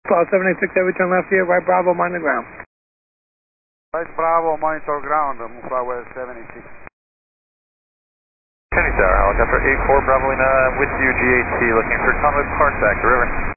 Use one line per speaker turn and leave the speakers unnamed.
Flight 786, return left here, right Bravo, monitor ground.
Right Bravo, monitor ground, Flight 786.
Kennedy Tower, helicopter 84 Bravo Lima with you, GAT, looking for Conway Park, back to river.